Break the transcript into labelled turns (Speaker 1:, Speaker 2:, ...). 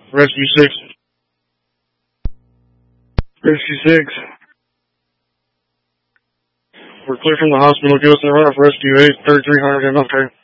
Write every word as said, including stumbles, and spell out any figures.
Speaker 1: Rescue six. Rescue six. We're clear from the hospital. Give us a run off Rescue eight, thirty-three hundred M L K.